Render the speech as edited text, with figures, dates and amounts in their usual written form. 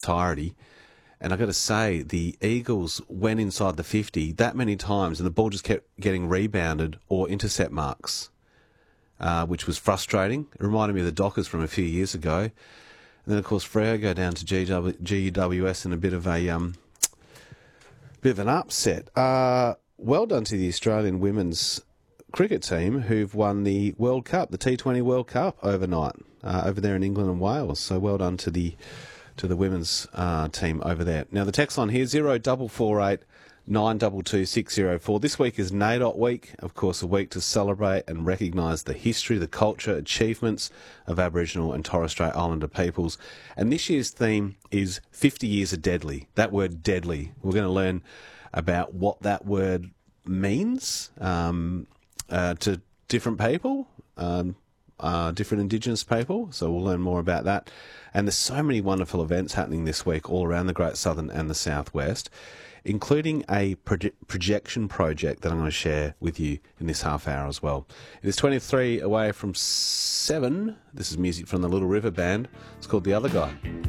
entirety. And I've got to say, the Eagles went inside the 50 that many times, and the ball just kept getting rebounded or intercept marks, which was frustrating. It reminded me of the Dockers from a few years ago. And then, of course, Freo go down to GWS in a bit of an upset. Well done to the Australian women's cricket team who've won the World Cup, the T20 World Cup overnight, over there in England and Wales. So well done to the women's team over there. Now the text line here, 0448 922 604. This week is NAIDOT week, of course, a week to celebrate and recognise the history, the culture, achievements of Aboriginal and Torres Strait Islander peoples. And this year's theme is 50 years of deadly. That word deadly. We're going to learn about what that word means to different people, different Indigenous people. So we'll learn more about that. And there's so many wonderful events happening this week all around the Great Southern and the Southwest, including a projection project that I'm going to share with you in this half hour as well. It is 23 away from 7. This is music from the Little River Band. It's called The Other Guy.